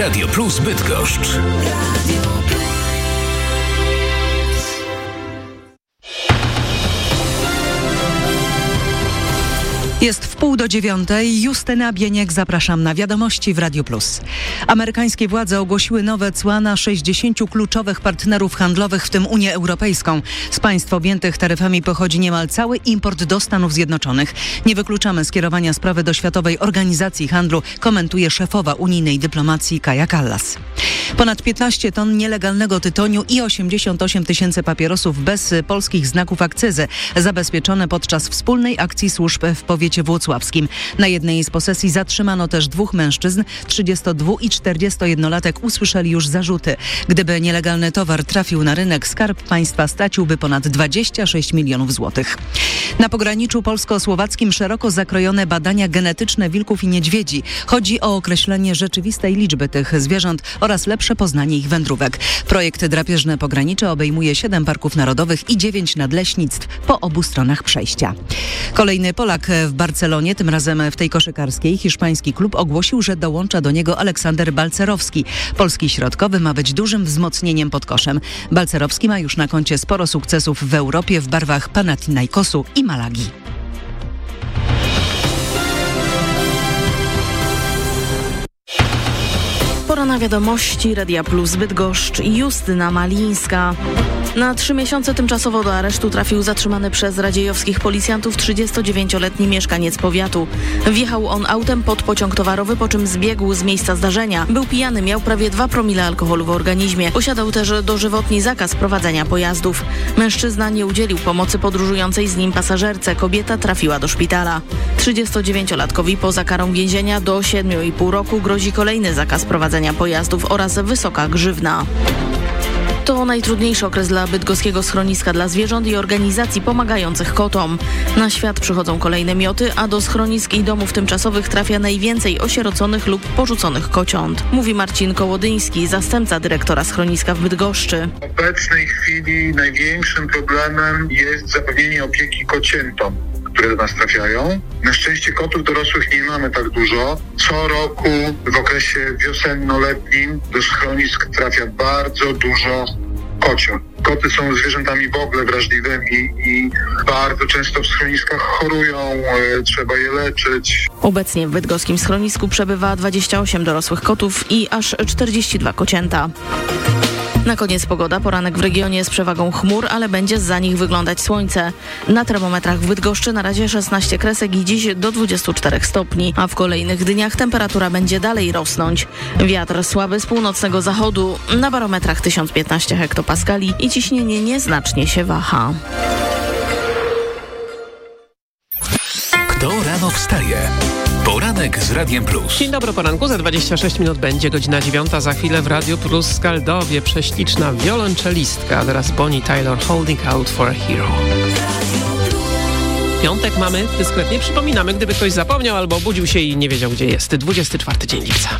Radio Plus Bydgoszcz. Jest 8:30. Justyna Bieniek, zapraszam na wiadomości w Radio Plus. Amerykańskie władze ogłosiły nowe cła na 60 kluczowych partnerów handlowych, w tym Unię Europejską. Z państw objętych taryfami pochodzi niemal cały import do Stanów Zjednoczonych. Nie wykluczamy skierowania sprawy do Światowej Organizacji Handlu, komentuje szefowa unijnej dyplomacji Kaja Kallas. Ponad 15 ton nielegalnego tytoniu i 88 tysięcy papierosów bez polskich znaków akcyzy zabezpieczone podczas wspólnej akcji służb w powiecie włocławskim. Na jednej z posesji zatrzymano też 2 mężczyzn. 32 i 41-latek usłyszeli już zarzuty. Gdyby nielegalny towar trafił na rynek, Skarb Państwa straciłby ponad 26 milionów złotych. Na pograniczu polsko-słowackim szeroko zakrojone badania genetyczne wilków i niedźwiedzi. Chodzi o określenie rzeczywistej liczby tych zwierząt oraz lepsze poznanie ich wędrówek. Projekt Drapieżne Pogranicze obejmuje 7 parków narodowych i 9 nadleśnictw po obu stronach przejścia. Kolejny Polak w Barcelonie, tym razem w tej koszykarskiej, hiszpański klub ogłosił, że dołącza do niego Aleksander Balcerowski. Polski środkowy ma być dużym wzmocnieniem pod koszem. Balcerowski ma już na koncie sporo sukcesów w Europie w barwach Panathinaikosu i Malagi. Pora na wiadomości Radia Plus Bydgoszcz. Justyna Malińska. Na 3 miesiące tymczasowo do aresztu trafił zatrzymany przez radziejowskich policjantów 39-letni mieszkaniec powiatu. Wjechał on autem pod pociąg towarowy, po czym zbiegł z miejsca zdarzenia. Był pijany, miał prawie 2 promile alkoholu w organizmie. Posiadał też dożywotni zakaz prowadzenia pojazdów. Mężczyzna nie udzielił pomocy podróżującej z nim pasażerce. Kobieta trafiła do szpitala. 39-latkowi poza karą więzienia do 7,5 roku grozi kolejny zakaz prowadzenia pojazdów oraz wysoka grzywna. To najtrudniejszy okres dla bydgoskiego schroniska dla zwierząt i organizacji pomagających kotom. Na świat przychodzą kolejne mioty, a do schronisk i domów tymczasowych trafia najwięcej osieroconych lub porzuconych kociąt. Mówi Marcin Kołodyński, zastępca dyrektora schroniska w Bydgoszczy. W obecnej chwili największym problemem jest zapewnienie opieki kociętom, które do nas trafiają. Na szczęście kotów dorosłych nie mamy tak dużo. Co roku w okresie wiosenno-letnim do schronisk trafia bardzo dużo kociot. Koty są zwierzętami w ogóle wrażliwymi i bardzo często w schroniskach chorują, trzeba je leczyć. Obecnie w bydgoskim schronisku przebywa 28 dorosłych kotów i aż 42 kocięta. Na koniec pogoda. Poranek w regionie z przewagą chmur, ale będzie za nich wyglądać słońce. Na termometrach w Bydgoszczy na razie 16 kresek i dziś do 24 stopni, a w kolejnych dniach temperatura będzie dalej rosnąć. Wiatr słaby z północnego zachodu, na barometrach 1015 hektopaskali i ciśnienie nieznacznie się waha. Kto rano wstaje? Poranek z Radiem Plus. Dzień dobry, poranku. Za 26 minut będzie godzina 9. Za chwilę w Radiu Plus Skaldowie prześliczna wiolonczelistka, a teraz Bonnie Tyler Holding Out for a Hero. Piątek mamy, dyskretnie przypominamy, gdyby ktoś zapomniał albo obudził się i nie wiedział, gdzie jest. 24 dzień lipca.